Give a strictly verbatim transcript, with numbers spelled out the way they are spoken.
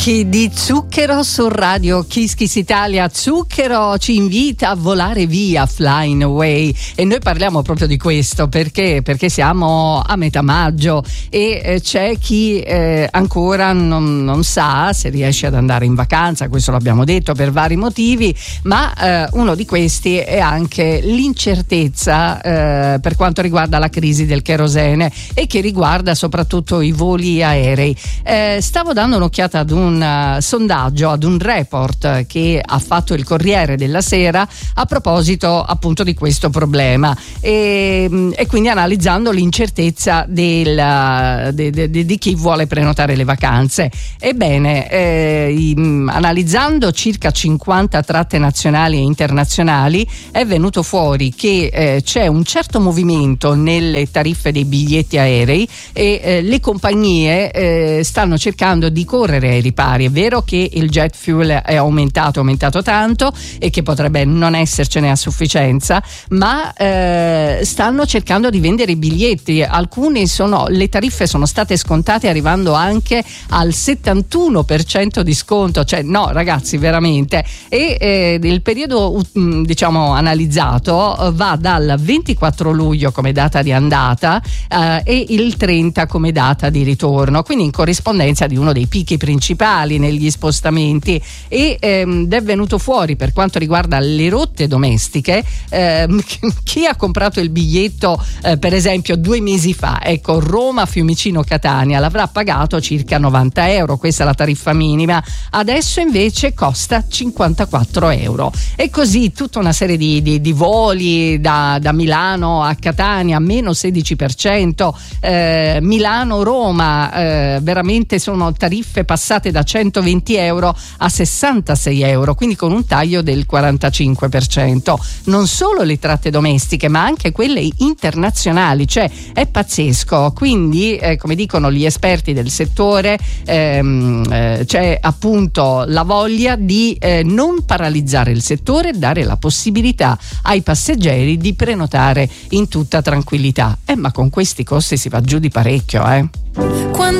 Chi di zucchero su Radio Kiss Kiss Italia. Zucchero ci invita a volare via, Flying Away, e noi parliamo proprio di questo perché perché siamo a metà maggio e eh, c'è chi eh, ancora non, non sa se riesce ad andare in vacanza. Questo l'abbiamo detto per vari motivi, ma eh, uno di questi è anche l'incertezza eh, per quanto riguarda la crisi del kerosene e che riguarda soprattutto i voli aerei. Eh, stavo dando un'occhiata ad un uh, sondaggio, ad un report che ha fatto il Corriere della Sera a proposito appunto di questo problema e, e quindi analizzando l'incertezza del, de, de, de, di chi vuole prenotare le vacanze. Ebbene, eh, in, analizzando circa cinquanta tratte nazionali e internazionali è venuto fuori che eh, c'è un certo movimento nelle tariffe dei biglietti aerei e eh, le compagnie eh, stanno cercando di correre ai ripari. È vero che il jet fuel è aumentato, è aumentato tanto e che potrebbe non essercene a sufficienza, ma eh, stanno cercando di vendere i biglietti. Alcuni sono, le tariffe sono state scontate arrivando anche al settantuno per cento di sconto, cioè no ragazzi veramente. E eh, il periodo diciamo analizzato va dal ventiquattro luglio come data di andata eh, e il trenta come data di ritorno, quindi in corrispondenza di uno dei picchi principali negli spostamenti. E ehm, è venuto fuori, per quanto riguarda le rotte domestiche, ehm, chi ha comprato il biglietto eh, per esempio due mesi fa, ecco, Roma Fiumicino Catania, l'avrà pagato circa novanta euro, questa è la tariffa minima, adesso invece costa cinquantaquattro euro. E così tutta una serie di, di, di voli da, da Milano a Catania meno sedici per cento, eh, Milano-Roma eh, veramente sono tariffe passate da centoventi euro a sessantasei euro, quindi con un taglio del quarantacinque per cento. Non solo le tratte domestiche ma anche quelle internazionali, cioè è pazzesco. Quindi eh, come dicono gli esperti del settore ehm, eh, c'è appunto la voglia di eh, non paralizzare il settore e dare la possibilità ai passeggeri di prenotare in tutta tranquillità. Eh, ma con questi costi si va giù di parecchio, eh.